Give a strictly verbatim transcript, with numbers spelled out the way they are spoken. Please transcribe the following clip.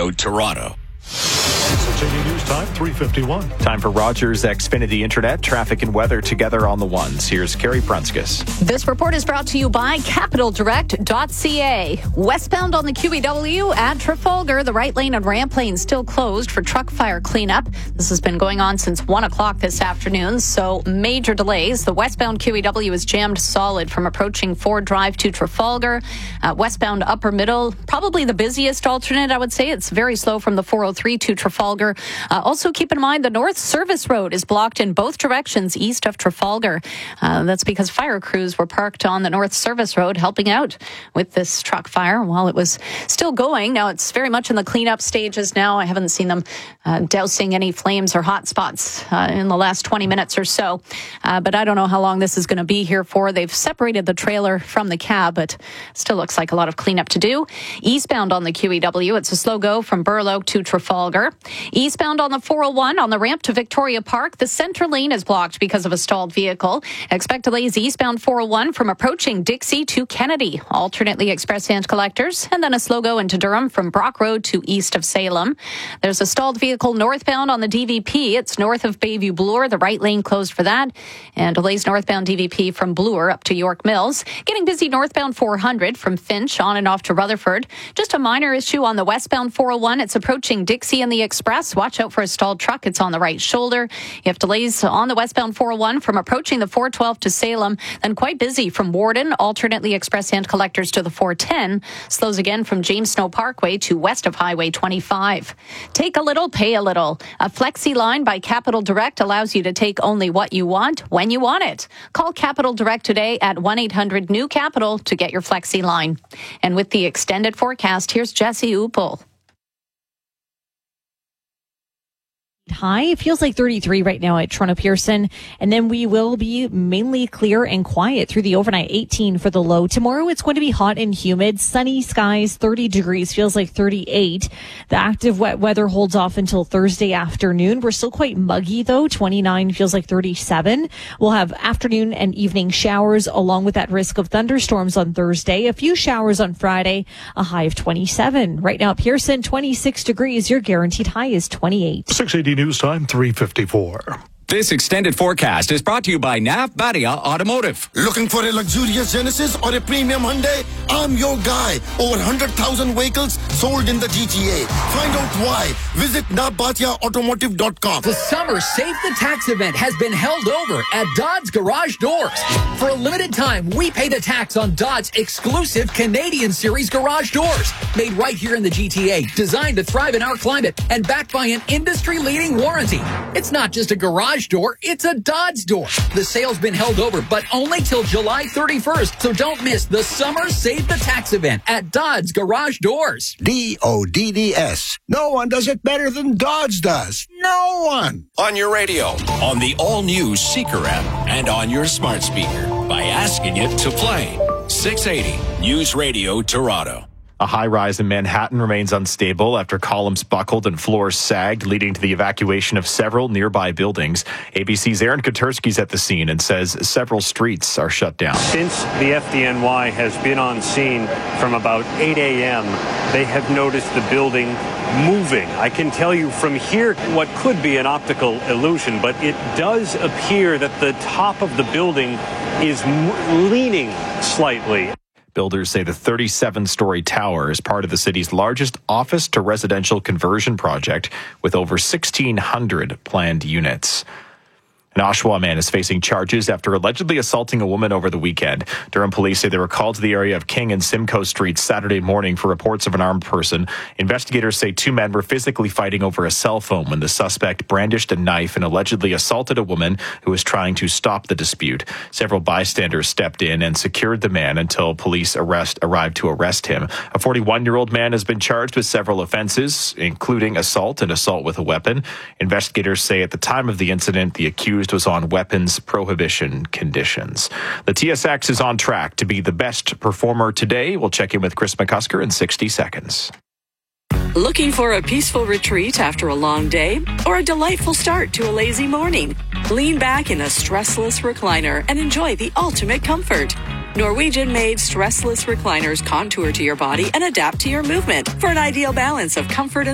Radio Toronto. City News Time, three fifty-one. Time for Rogers Xfinity Internet, traffic and weather together on the ones. Here's Carrie Prunskis. This report is brought to you by capital direct dot c a. Westbound on the Q E W at Trafalgar, the right lane and ramp lane still closed for truck fire cleanup. This has been going on since one o'clock this afternoon, so major delays. The westbound Q E W is jammed solid from approaching Ford Drive to Trafalgar. Uh, westbound upper middle, probably the busiest alternate, I would say. It's very slow from the four oh three to Trafalgar. Uh, also, keep in mind the North Service Road is blocked in both directions east of Trafalgar. Uh, that's because fire crews were parked on the North Service Road helping out with this truck fire while it was still going. Now, it's very much in the cleanup stages now. I haven't seen them uh, dousing any flames or hot spots uh, in the last twenty minutes or so. Uh, but I don't know how long this is going to be here for. They've separated the trailer from the cab, but still looks like a lot of cleanup to do. Eastbound on the Q E W, it's a slow go from Burloak to Trafalgar. Eastbound on the four oh one on the ramp to Victoria Park, the center lane is blocked because of a stalled vehicle. Expect delays eastbound four oh one from approaching Dixie to Kennedy, alternately express and collectors, and then a slow go into Durham from Brock Road to east of Salem. There's a stalled vehicle northbound on the D V P. It's north of Bayview Bloor, the right lane closed for that, and delays northbound D V P from Bloor up to York Mills. Getting busy northbound four hundred from Finch on and off to Rutherford. Just a minor issue on the westbound four oh one. It's approaching Dixie and the Express. Watch out for a stalled truck. It's on the right shoulder. You have delays on the westbound four oh one from approaching the four twelve to Salem. Then quite busy from Warden, alternately express and collectors to the four ten. Slows again from James Snow Parkway to west of Highway twenty-five. Take a little, pay a little. A Flexi line by Capital Direct allows you to take only what you want when you want it. Call Capital Direct today at one eight hundred new capital to get your Flexi line. And with the extended forecast, here's Jesse Upel. High. It feels like thirty-three right now at Toronto Pearson. And then we will be mainly clear and quiet through the overnight. eighteen for the low. Tomorrow it's going to be hot and humid. Sunny skies, thirty degrees, feels like thirty-eight. The active wet weather holds off until Thursday afternoon. We're still quite muggy though. twenty-nine feels like thirty-seven. We'll have afternoon and evening showers along with that risk of thunderstorms on Thursday. A few showers on Friday, a high of twenty-seven. Right now at Pearson, twenty-six degrees. Your guaranteed high is twenty-eight. six eighty News Time, three fifty-four. This extended forecast is brought to you by Navbadia Automotive. Looking for a luxurious Genesis or a premium Hyundai? I'm your guy. Over one hundred thousand vehicles sold in the G T A. Find out why. Visit navbadia automotive dot com. The summer Save the Tax event has been held over at Dodds Garage Doors. For a limited time, we pay the tax on Dodds exclusive Canadian Series garage doors. Made right here in the G T A, designed to thrive in our climate, and backed by an industry-leading warranty. It's not just a garage door, it's a Dodds door. The sale's been held over, but only till July thirty-first, so don't miss the Summer Save the Tax event at Dodds Garage Doors. D O D D S. No one does it better than Dodds does. No one. On your radio, on the all-new Seeker app, and on your smart speaker by asking it to play. six eighty News Radio Toronto. A high-rise in Manhattan remains unstable after columns buckled and floors sagged, leading to the evacuation of several nearby buildings. A B C's Aaron Koterski's at the scene and says several streets are shut down. Since the F D N Y has been on scene from about eight a.m., they have noticed the building moving. I can tell you from here what could be an optical illusion, but it does appear that the top of the building is leaning slightly. Builders say the thirty-seven story tower is part of the city's largest office to residential conversion project with over sixteen hundred planned units. An Oshawa man is facing charges after allegedly assaulting a woman over the weekend. Durham police say they were called to the area of King and Simcoe Streets Saturday morning for reports of an armed person. Investigators say two men were physically fighting over a cell phone when the suspect brandished a knife and allegedly assaulted a woman who was trying to stop the dispute. Several bystanders stepped in and secured the man until police arrest arrived to arrest him. A forty-one-year-old man has been charged with several offenses, including assault and assault with a weapon. Investigators say at the time of the incident, the accused was on weapons prohibition conditions. The T S X is on track to be the best performer today. We'll check in with Chris McCusker in sixty seconds. Looking for a peaceful retreat after a long day or a delightful start to a lazy morning? Lean back in a stressless recliner and enjoy the ultimate comfort. Norwegian-made stressless recliners contour to your body and adapt to your movement for an ideal balance of comfort and